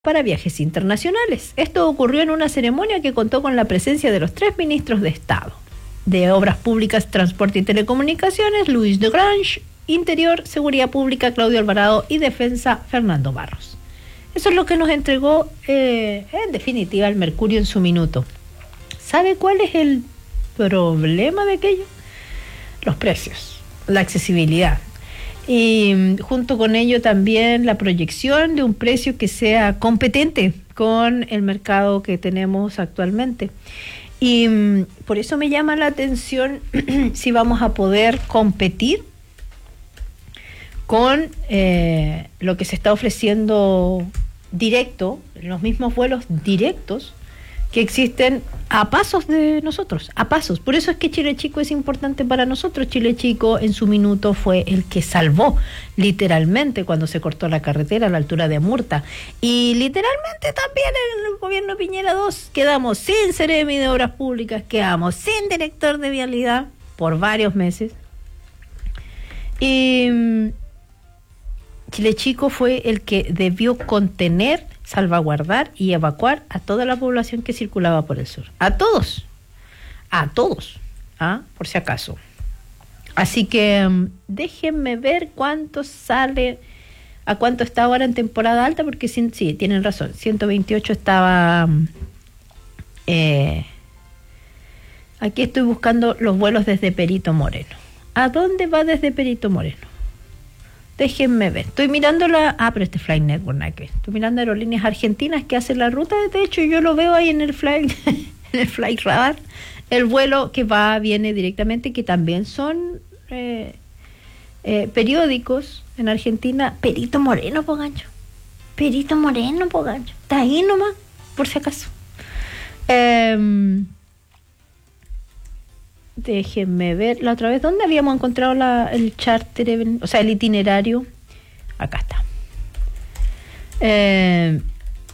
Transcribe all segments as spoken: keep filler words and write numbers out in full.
para viajes internacionales. Esto ocurrió en una ceremonia que contó con la presencia de los tres ministros de Estado, de Obras Públicas, Transporte y Telecomunicaciones, Luis de Grange, Interior, Seguridad Pública, Claudio Alvarado, y Defensa, Fernando Barros. Eso es lo que nos entregó, eh, en definitiva, el Mercurio en su minuto. ¿Sabe cuál es el problema de aquello? Los precios, la accesibilidad. Y junto con ello también la proyección de un precio que sea competente con el mercado que tenemos actualmente. Y um, por eso me llama la atención si vamos a poder competir con eh, lo que se está ofreciendo directo, los mismos vuelos directos que existen a pasos de nosotros, a pasos. Por eso es que Chile Chico es importante para nosotros. Chile Chico en su minuto fue el que salvó literalmente cuando se cortó la carretera a la altura de Amurta. Y literalmente también en el gobierno Piñera dos quedamos sin Seremi de Obras Públicas, quedamos sin director de vialidad por varios meses. Y Chile Chico fue el que debió contener, salvaguardar y evacuar a toda la población que circulaba por el sur. A todos. A todos. ¿Ah? Por si acaso. Así que um, déjenme ver cuánto sale, a cuánto está ahora en temporada alta, porque sí, sí tienen razón. ciento veintiocho estaba... Um, eh, aquí estoy buscando los vuelos desde Perito Moreno. ¿A dónde va desde Perito Moreno? Déjenme ver. Estoy mirando la... Ah, pero este Flight Network, ¿no? Estoy mirando aerolíneas argentinas que hacen la ruta. De hecho, yo lo veo ahí en el Flight, en el Flight Radar. El vuelo que va, viene directamente, que también son eh, eh, periódicos en Argentina. Perito Moreno, Pogancho. Perito Moreno, Pogancho. Está ahí nomás, por si acaso. Eh, Déjenme ver la otra vez. ¿Dónde habíamos encontrado la, el charter? O sea, el itinerario. Acá está. Eh,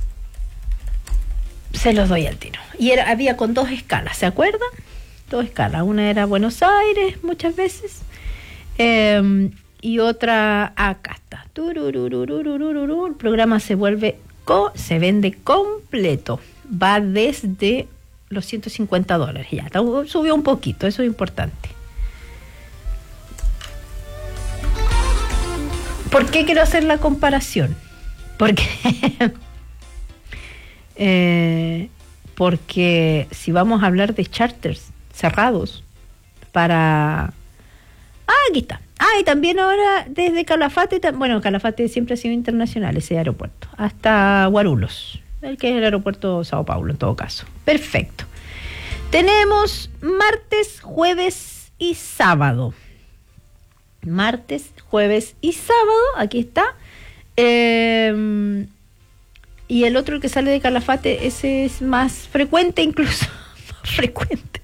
se los doy al tiro. Y era, había con dos escalas, ¿se acuerdan? Dos escalas. Una era Buenos Aires, muchas veces. Eh, y otra, acá está. El programa se vuelve, co, se vende completo. Va desde los ciento cincuenta dólares, ya subió un poquito, eso es importante. ¿Por qué quiero hacer la comparación? Porque eh, porque si vamos a hablar de charters cerrados para... Ah, aquí está. Ah, y también ahora desde Calafate, bueno, Calafate siempre ha sido internacional ese aeropuerto, hasta Guarulhos, el que es el aeropuerto Sao Paulo en todo caso. Perfecto. Tenemos martes, jueves y sábado. Martes, jueves y sábado, aquí está. Eh, y el otro, el que sale de Calafate, ese es más frecuente incluso. Más frecuente.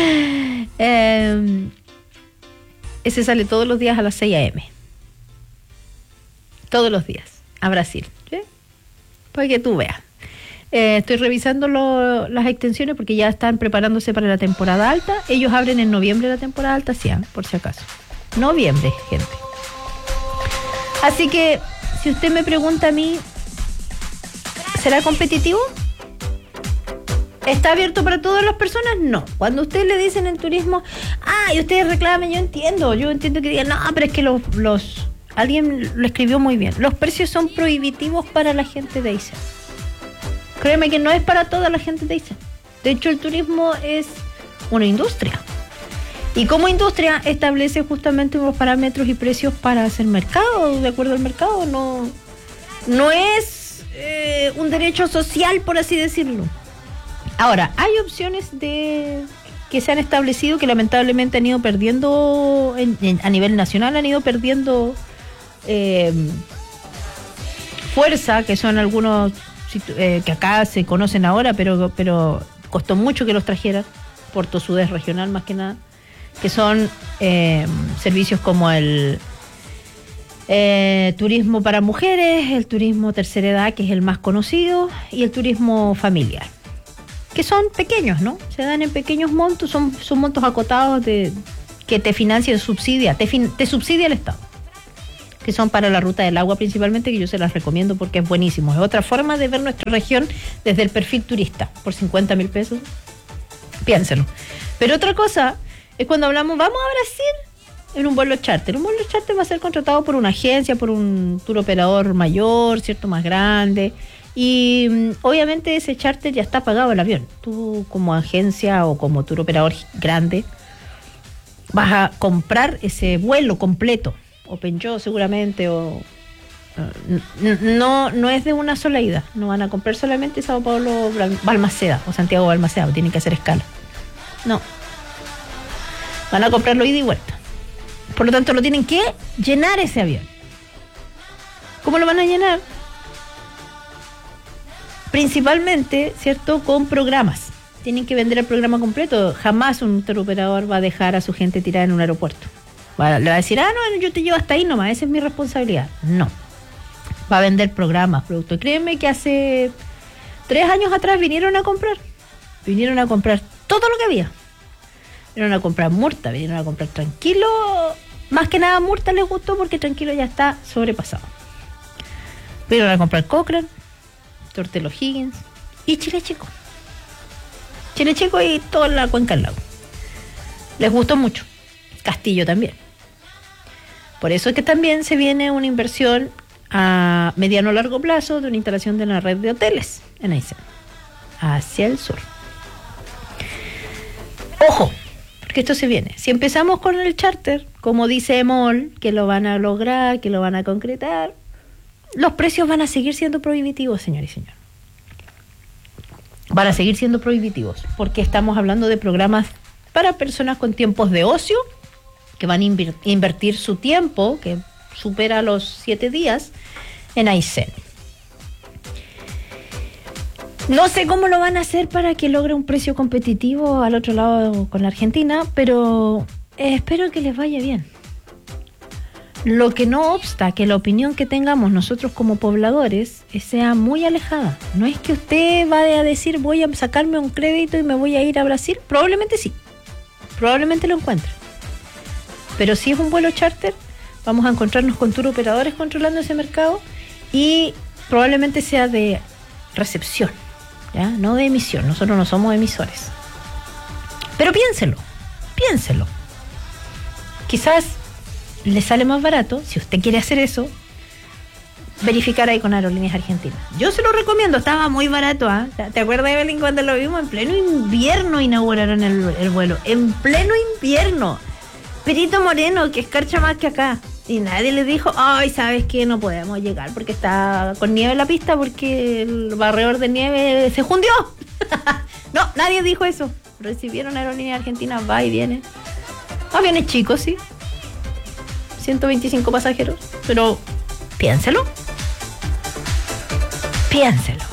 Eh, ese sale todos los días a las seis a eme. Todos los días, a Brasil. ¿Sí? Para que tú veas. Eh, estoy revisando lo, las extensiones porque ya están preparándose para la temporada alta. Ellos abren en noviembre la temporada alta, sí, ¿eh? Por si acaso. Noviembre, gente. Así que, si usted me pregunta a mí, ¿será competitivo? ¿Está abierto para todas las personas? No. Cuando ustedes le dicen en turismo, ah, y ustedes reclaman, yo entiendo, yo entiendo que digan, no, pero es que los, los alguien lo escribió muy bien. Los precios son prohibitivos para la gente de Aysén. Créeme que no es para toda la gente de Aysén. De hecho, el turismo es una industria. Y como industria establece justamente unos parámetros y precios para hacer mercado, de acuerdo al mercado. No, no es eh, un derecho social, por así decirlo. Ahora, hay opciones de que se han establecido que lamentablemente han ido perdiendo, en, en, a nivel nacional han ido perdiendo eh, fuerza, que son algunos... Eh, que acá se conocen ahora, pero pero costó mucho que los trajeran, Puerto Sudés regional más que nada, que son eh, servicios como el eh, turismo para mujeres, el turismo tercera edad, que es el más conocido, y el turismo familiar, que son pequeños, ¿no? Se dan en pequeños montos, son, son montos acotados de que te financia, subsidia, te, fin, te subsidia el Estado. que son para la ruta del agua principalmente, que yo se las recomiendo porque es buenísimo. Es otra forma de ver nuestra región desde el perfil turista, por cincuenta mil pesos. Piénselo. Pero otra cosa es cuando hablamos, vamos a Brasil en un vuelo charter. Un vuelo charter va a ser contratado por una agencia, por un tour operador mayor, ¿cierto? Más grande. Y mm, obviamente ese charter ya está pagado el avión. Tú como agencia o como tour operador grande vas a comprar ese vuelo completo. OpenJo seguramente o... No, no es de una sola ida. No van a comprar solamente Sao Paulo Balmaceda o Santiago Balmaceda, tienen que hacer escala. No. Van a comprarlo ida y vuelta. Por lo tanto, lo tienen que llenar ese avión. ¿Cómo lo van a llenar? Principalmente, ¿cierto? Con programas. Tienen que vender el programa completo. Jamás un teleoperador va a dejar a su gente tirada en un aeropuerto. Va, le va a decir, ah, no, yo te llevo hasta ahí nomás, esa es mi responsabilidad. No. Va a vender programas, productos. Créeme que hace tres años atrás vinieron a comprar. Vinieron a comprar todo lo que había. Vinieron a comprar Murta, vinieron a comprar Tranquilo. Más que nada Murta les gustó porque Tranquilo ya está sobrepasado. Vinieron a comprar Cochrane, Tortel O'Higgins y Chile Chico. Chile Chico y toda la cuenca al lago. Les gustó mucho. Castillo también. Por eso es que también se viene una inversión a mediano o largo plazo de una instalación de una red de hoteles en Aysén, hacia el sur. Ojo, porque esto se viene. Si empezamos con el charter, como dice EMOL, que lo van a lograr, que lo van a concretar, los precios van a seguir siendo prohibitivos, señor y señor. Van a seguir siendo prohibitivos, porque estamos hablando de programas para personas con tiempos de ocio, que van a invir- invertir su tiempo, que supera los siete días, en Aysén. No sé cómo lo van a hacer para que logre un precio competitivo al otro lado con la Argentina, pero eh, espero que les vaya bien. Lo que no obsta que la opinión que tengamos nosotros como pobladores sea muy alejada. No es que usted vaya a decir voy a sacarme un crédito y me voy a ir a Brasil. Probablemente sí. Probablemente lo encuentre. Pero si es un vuelo charter, vamos a encontrarnos con tour operadores controlando ese mercado y probablemente sea de recepción, ¿ya? No de emisión. Nosotros no somos emisores. Pero piénselo, piénselo. Quizás le sale más barato, si usted quiere hacer eso, verificar ahí con Aerolíneas Argentinas. Yo se lo recomiendo, estaba muy barato, ¿ah? ¿eh? ¿Te acuerdas, Evelyn, cuando lo vimos? En pleno invierno inauguraron el, el vuelo. En pleno invierno. Perito Moreno, que escarcha más que acá. Y nadie le dijo, ay, ¿sabes qué? No podemos llegar porque está con nieve en la pista porque el barredor de nieve se hundió. No, nadie dijo eso. Recibieron Aerolíneas Argentinas, va y viene. Aviones chicos, sí. ciento veinticinco pasajeros. Pero piénselo. Piénselo.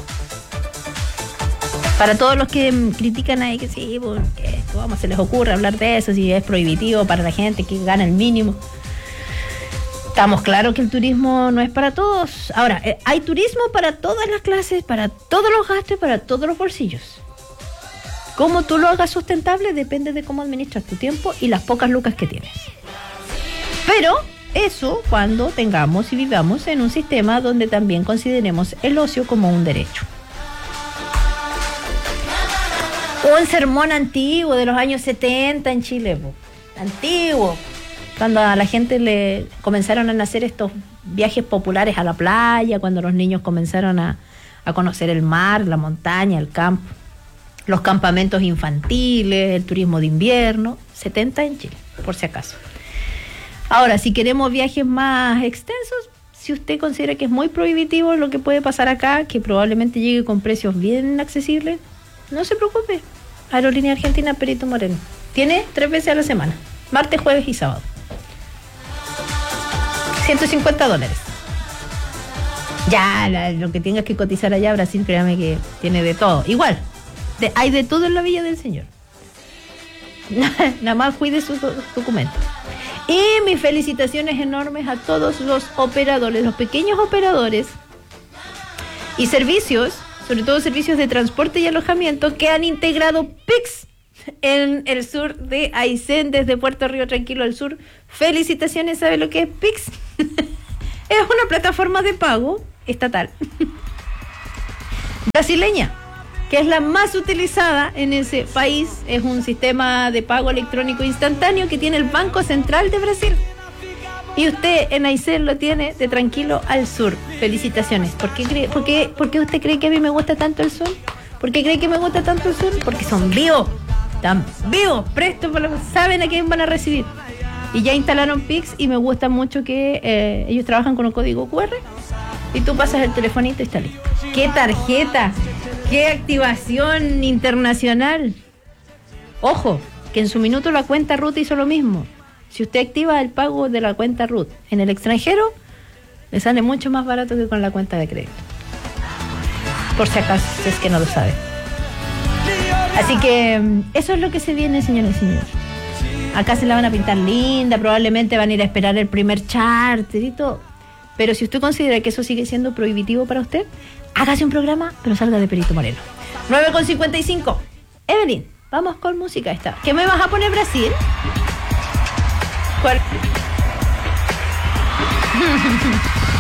Para todos los que critican ahí que sí, porque ¿cómo se les ocurre hablar de eso si es prohibitivo para la gente que gana el mínimo? Estamos claros que el turismo no es para todos. Ahora, eh, hay turismo para todas las clases, para todos los gastos y para todos los bolsillos. Cómo tú lo hagas sustentable depende de cómo administras tu tiempo y las pocas lucas que tienes. Pero eso cuando tengamos y vivamos en un sistema donde también consideremos el ocio como un derecho. Un sermón antiguo de los años setenta en Chile, po. Antiguo, cuando a la gente le comenzaron a nacer estos viajes populares a la playa, cuando los niños comenzaron a, a conocer el mar, la montaña, el campo, los campamentos infantiles, el turismo de invierno, setenta en Chile, por si acaso. Ahora, si queremos viajes más extensos, si usted considera que es muy prohibitivo lo que puede pasar acá, que probablemente llegue con precios bien accesibles, no se preocupe. Aerolínea Argentina Perito Moreno. Tiene tres veces a la semana. Martes, jueves y sábado. ciento cincuenta dólares. Ya, la, lo que tengas que cotizar allá, Brasil, créame que tiene de todo. Igual, de, hay de todo en la Villa del Señor. Nada más cuide sus documentos. Y mis felicitaciones enormes a todos los operadores, los pequeños operadores y servicios, sobre todo servicios de transporte y alojamiento, que han integrado P I X en el sur de Aysén, desde Puerto Río Tranquilo al sur. Felicitaciones, ¿sabe lo que es P I X? Es una plataforma de pago estatal brasileña, que es la más utilizada en ese país. Es un sistema de pago electrónico instantáneo que tiene el Banco Central de Brasil. Y usted en Aysén lo tiene de Tranquilo al Sur. Felicitaciones. ¿Por qué, cree, por, qué, ¿Por qué usted cree que a mí me gusta tanto el sur? ¿Por qué cree que me gusta tanto el sur? Porque son vivos. Están vivos, prestos, saben a quién van a recibir. Y ya instalaron Pix y me gusta mucho que eh, ellos trabajan con un código cu erre y tú pasas el telefonito y está listo. ¡Qué tarjeta! ¡Qué activación internacional! Ojo, que en su minuto la cuenta R U T hizo lo mismo. Si usted activa el pago de la cuenta R U T en el extranjero, le sale mucho más barato que con la cuenta de crédito. Por si acaso, si es que no lo sabe. Así que eso es lo que se viene, señores y señores. Acá se la van a pintar linda, probablemente van a ir a esperar el primer charter y todo. Pero si usted considera que eso sigue siendo prohibitivo para usted, hágase un programa, pero salga de Perito Moreno. nueve con cincuenta y cinco. Evelyn, vamos con música esta. ¿Qué me vas a poner, Brasil? ¿Cuál?